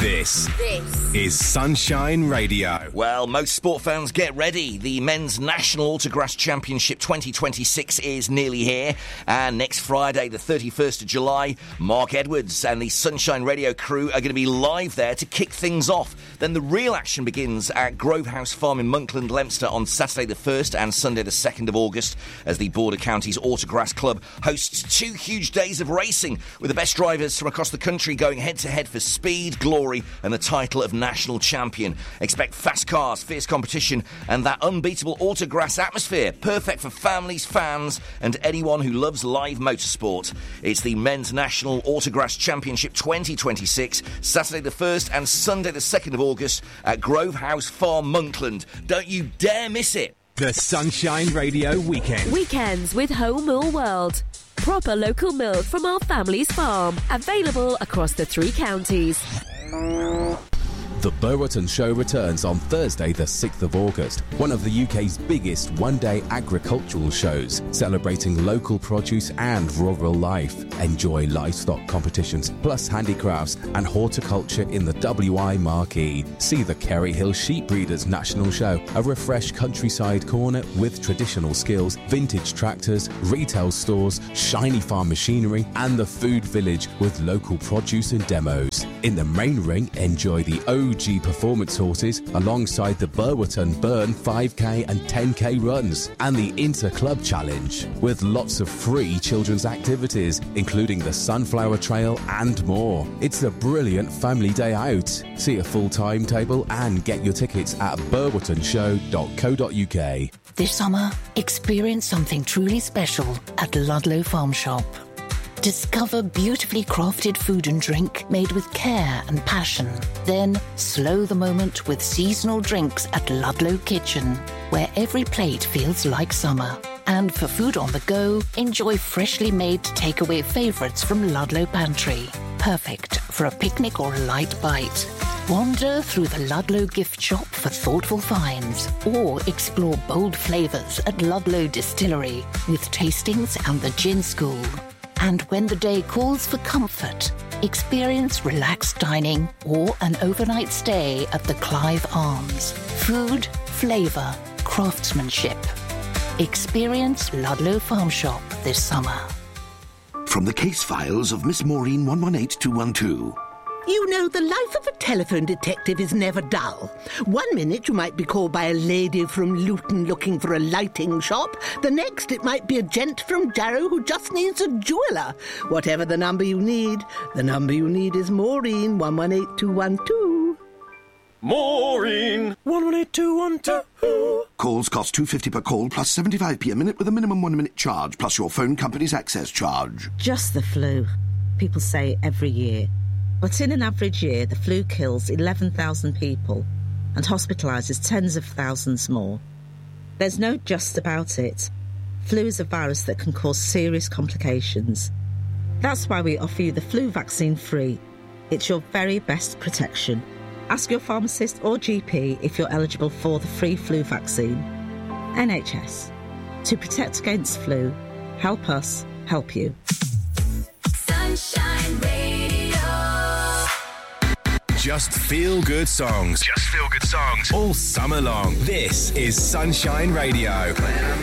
This is Sunshine Radio. Well, most sport fans, get ready. The Men's National Autograss Championship 2026 is nearly here. And next Friday, the 31st of July, Mark Edwards and the Sunshine Radio crew are going to be live there to kick things off. Then the real action begins at Grove House Farm in Monkland, Leinster on Saturday the 1st and Sunday the 2nd of August as the Border Counties Autograss Club hosts 2 huge days of racing with the best drivers from across the country going head-to-head for speed, glory and the title of national champion. Expect fast cars, fierce competition and that unbeatable autograss atmosphere, perfect for families, fans and anyone who loves live motorsport. It's the Men's National Autograss Championship 2026, Saturday the 1st and Sunday the 2nd of August at Grove House Farm, Monkland. Don't you dare miss it. The Sunshine Radio Weekend. Weekends with Home Mill World. Proper local milk from our family's farm. Available across the 3 counties. The Burwatton Show returns on Thursday the 6th of August, one of the UK's biggest one-day agricultural shows, celebrating local produce and rural life. Enjoy livestock competitions, plus handicrafts and horticulture in the WI marquee. See the Kerry Hill Sheep Breeders National Show, a refreshed countryside corner with traditional skills, vintage tractors, retail stores, shiny farm machinery and the food village with local produce and demos. In the main ring, enjoy the OG performance horses alongside the Burwatton Burn 5k and 10k runs and the Inter-Club Challenge with lots of free children's activities including the Sunflower Trail and more. It's a brilliant family day out. See a full timetable and get your tickets at burwattonshow.co.uk. This summer, experience something truly special at Ludlow Farm Shop. Discover beautifully crafted food and drink made with care and passion. Then slow the moment with seasonal drinks at Ludlow Kitchen, where every plate feels like summer. And for food on the go, enjoy freshly made takeaway favourites from Ludlow Pantry. Perfect for a picnic or a light bite. Wander through the Ludlow gift shop for thoughtful finds or explore bold flavours at Ludlow Distillery with tastings and the gin school. And when the day calls for comfort, experience relaxed dining or an overnight stay at the Clive Arms. Food, flavour, craftsmanship. Experience Ludlow Farm Shop this summer. From the case files of Miss Maureen 118212. You know, the life of a telephone detective is never dull. 1 minute you might be called by a lady from Luton looking for a lighting shop. The next it might be a gent from Jarrow who just needs a jeweller. Whatever the number you need is Maureen 118212. Maureen 118212. Calls cost £2.50 per call plus 75p a minute with a minimum 1 minute charge plus your phone company's access charge. Just the flu. People say every year. But in an average year, the flu kills 11,000 people and hospitalises tens of thousands more. There's no just about it. Flu is a virus that can cause serious complications. That's why we offer you the flu vaccine free. It's your very best protection. Ask your pharmacist or GP if you're eligible for the free flu vaccine. NHS. To protect against flu, help us help you. Sunshine Radio. Just feel good songs. Just feel good songs. All summer long. This is Sunshine Radio.